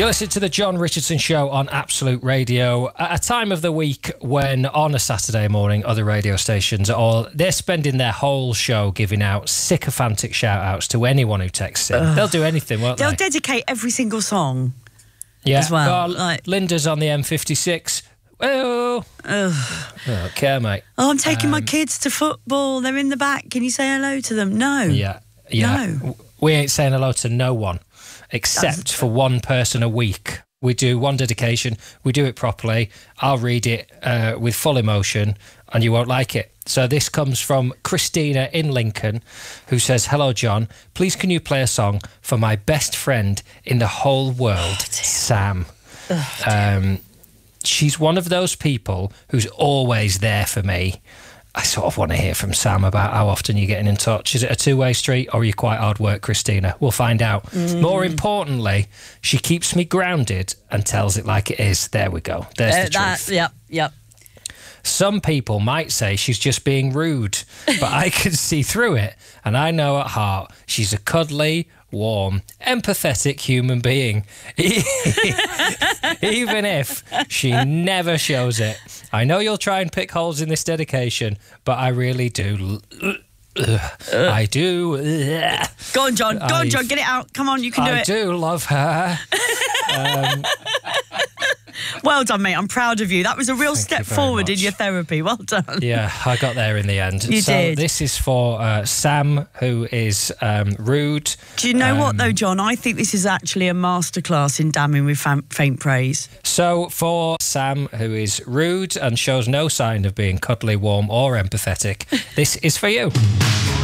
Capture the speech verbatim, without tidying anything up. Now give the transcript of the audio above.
You're listening to the John Richardson Show on Absolute Radio at a time of the week when on a Saturday morning other radio stations are all, they're spending their whole show giving out sycophantic shout-outs to anyone who texts in. Ugh. They'll do anything, won't They'll they? They'll dedicate every single song yeah. as well. well like... Linda's on the M fifty-six. Oh, I don't care, mate. Oh, I'm taking um, my kids to football. They're in the back. Can you say hello to them? No. Yeah, yeah. No. We ain't saying hello to no one, except That's... for one person a week. We do one dedication. We do it properly. I'll read it uh, with full emotion, and you won't like it. So this comes from Christina in Lincoln, who says, "Hello, John. Please can you play a song for my best friend in the whole world, oh, Sam." Oh, um, she's one of those people who's always there for me. I sort of want to hear from Sam about how often you're getting in touch. Is it a two-way street or are you quite hard work, Christina? We'll find out. Mm. More importantly, she keeps me grounded and tells it like it is. There we go. There's uh, the that, truth. Yep, yep. Some people might say she's just being rude, but I can see through it. And I know at heart she's a cuddly, warm, empathetic human being. Even if she never shows it. I know you'll try and pick holes in this dedication, but I really do. I do. Go on, John. Go I've, on, John. Get it out. Come on, you can do I it. I do love her. um, well done, mate. I'm proud of you. That was a real step forward much. in your therapy. Well done. Yeah, I got there in the end. You so did. This is for uh, Sam, who is um, rude. Do you know um, what, though, John? I think this is actually a masterclass in damning with fam- faint praise. So for Sam, who is rude and shows no sign of being cuddly, warm or empathetic, this is for you.